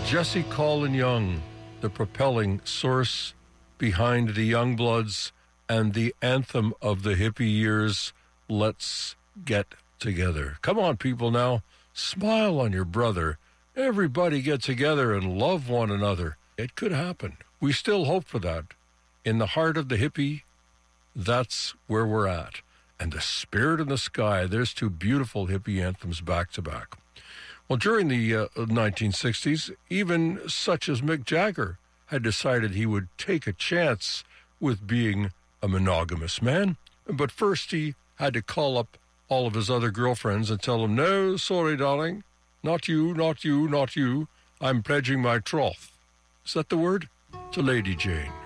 Jesse Colin Young, the propelling source behind the Youngbloods and the anthem of the hippie years, Let's Get Together. Come on, people, now. Smile on your brother. Everybody get together and love one another. It could happen. We still hope for that. In the heart of the hippie, that's where we're at. And the Spirit in the Sky, there's two beautiful hippie anthems back to back. Well, during the 1960s, even such as Mick Jagger had decided he would take a chance with being a monogamous man. But first he had to call up all of his other girlfriends and tell them, no, sorry, darling, not you, not you, not you. I'm pledging my troth. Is that the word? To Lady Jane.